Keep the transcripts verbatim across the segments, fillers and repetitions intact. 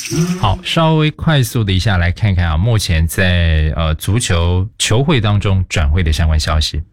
好，稍微快速的一下来看看啊，目前在呃足球球会当中转会的相关消息。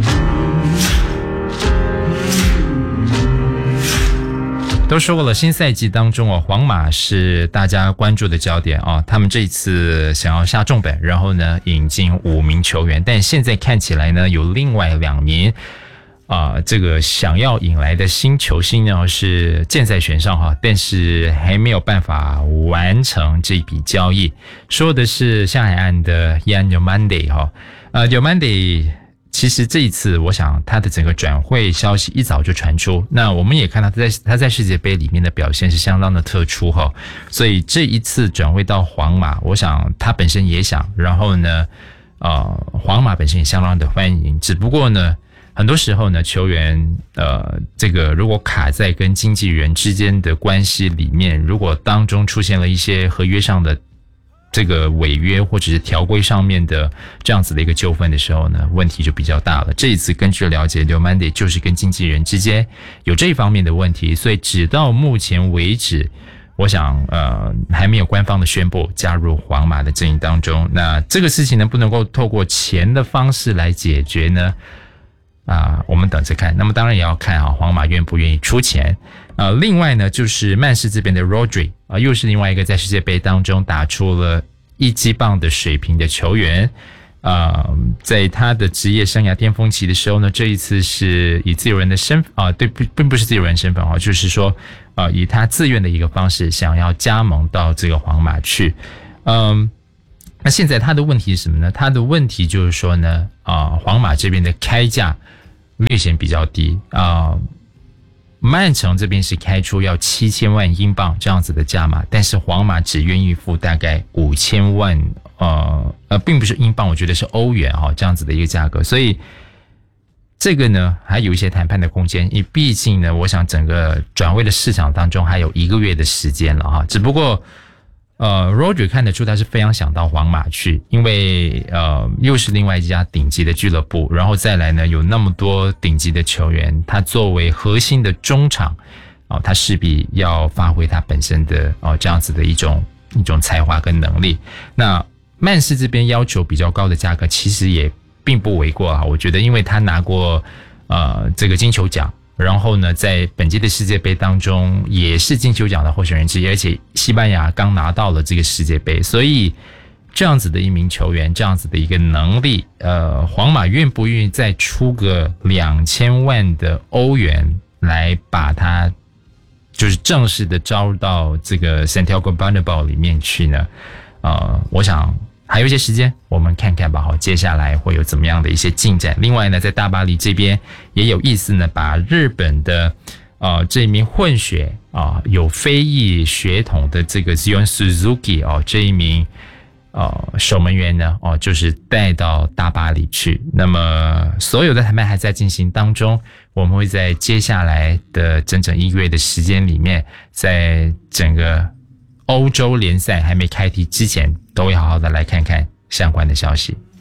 都说过了，新赛季当中哦，皇马是大家关注的焦点啊。他们这一次想要下重本，然后呢引进五名球员，但现在看起来呢，有另外两名啊、呃，这个想要引来的新球星呢是箭在弦上哈，但是还没有办法完成这笔交易。说的是象海岸的 Yan Diomande 哈，呃 Diomande。其实这一次，我想他的整个转会消息一早就传出，那我们也看到他在他在世界杯里面的表现是相当的特殊哈，所以这一次转会到皇马，我想他本身也想，然后呢，呃，皇马本身也相当的欢迎，只不过呢，很多时候呢，球员呃，这个如果卡在跟经纪人之间的关系里面，如果当中出现了一些合约上的这个违约或者是条规上面的这样子的一个纠纷的时候呢，问题就比较大了。这一次根据了解，Diomande就是跟经纪人之间有这一方面的问题，所以直到目前为止，我想呃还没有官方的宣布加入皇马的阵营当中。那这个事情能不能够透过钱的方式来解决呢？啊、呃，我们等着看。那么当然也要看啊，皇马愿不愿意出钱。呃，另外呢，就是曼市这边的 Rodri 啊、呃，又是另外一个在世界杯当中打出了一击棒的水平的球员。呃，在他的职业生涯巅峰期的时候呢，这一次是以自由人的身份啊、呃，对，并不是自由人身份哈，就是说呃，以他自愿的一个方式想要加盟到这个皇马去。嗯，那现在他的问题是什么呢？他的问题就是说呢，啊、呃，皇马这边的开价略显比较低啊。呃曼城这边是开出要七千万英镑这样子的价码，但是皇马只愿意付大概五千万，呃呃，并不是英镑，我觉得是欧元哈、哦、这样子的一个价格，所以这个呢还有一些谈判的空间，因为毕竟呢，我想整个转会的市场当中还有一个月的时间了哈，只不过。呃 Rodri 看得出他是非常想到皇马去，因为呃又是另外一家顶级的俱乐部，然后再来呢有那么多顶级的球员，他作为核心的中场，哦、呃，他势必要发挥他本身的哦、呃、这样子的一种一种才华跟能力。那曼市这边要求比较高的价格，其实也并不为过啊，我觉得，因为他拿过呃这个金球奖。然后呢，在本届的世界杯当中，也是金球奖的候选人之一，而且西班牙刚拿到了这个世界杯，所以这样子的一名球员，这样子的一个能力，呃，皇马愿不愿意再出个两千万的欧元来把他就是正式的招入到这个 Santiago Bernabéu 里面去呢？呃，我想。还有一些时间，我们看看吧。好，接下来会有怎么样的一些进展？另外呢，在大巴黎这边也有意思呢，把日本的呃这一名混血啊、呃、有非裔血统的这个 Zion Suzuki 哦这一名呃守门员呢哦就是带到大巴黎去。那么所有的谈判还在进行当中，我们会在接下来的整整一个月的时间里面，在整个欧洲联赛还没开踢之前，都会好好的来看看相关的消息。